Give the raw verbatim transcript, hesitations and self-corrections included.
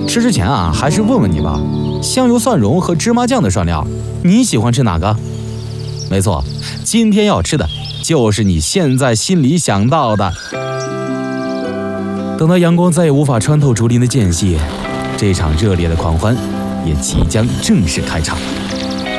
吃之前啊，还是问问你吧，香油蒜蓉和芝麻酱的涮料，你喜欢吃哪个？没错，今天要吃的就是你现在心里想到的。等到阳光再也无法穿透竹林的间隙，这场热烈的狂欢也即将正式开场。